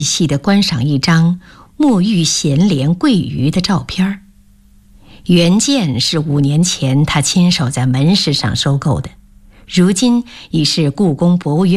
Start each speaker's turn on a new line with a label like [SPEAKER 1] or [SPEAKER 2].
[SPEAKER 1] 细地观赏一张沐浴闲莲桂鱼的照片。原件是5年前他亲手在门市上收购的，如今已是故宫博物院